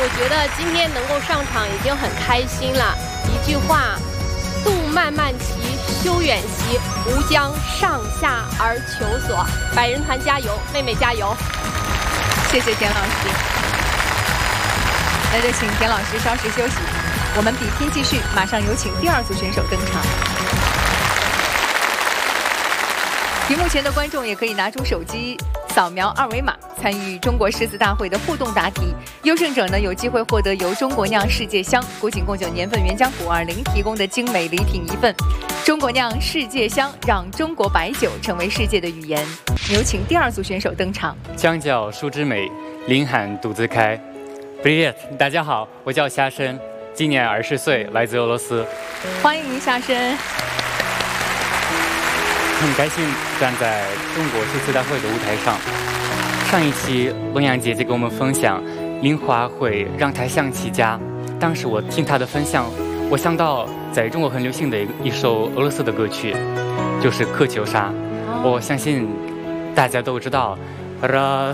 我觉得今天能够上场已经很开心了。一句话，路漫漫其修远兮，吾将上下而求索。百人团加油，妹妹加油！ 谢谢田老师。那就请田老师稍事休息，我们比拼继续，马上有请第2组选手登场。屏幕前的观众也可以拿出手机，扫描2维码参与中国诗词大会的互动答题，优胜者呢有机会获得由中国酿世界香古井贡酒年份原浆520提供的精美礼品1份。中国酿世界香，让中国白酒成为世界的语言。有请第2组选手登场。 江角树枝美，林罕独自开。Привет， 大家好，我叫夏申，今年20岁，来自俄罗斯。 欢迎夏申。 很开心站在中国诗词大会的舞台上。上一期龙阳姐姐给我们分享樱花会让她想起家，当时我听她的分享，我想到在中国很流行的一首俄罗斯的歌曲，就是《渴求沙》。我相信大家都知道。Раз